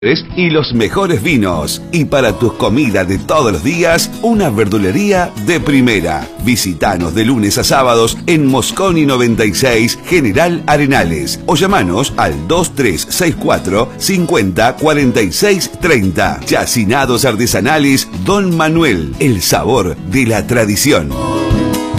y los mejores vinos. Y para tus comidas de todos los días, una verdulería de primera. Visítanos de lunes a sábados en Mosconi 96, General Arenales. O llamanos al 2364 50 46 30. Chacinados artesanales Don Manuel, el sabor de la tradición.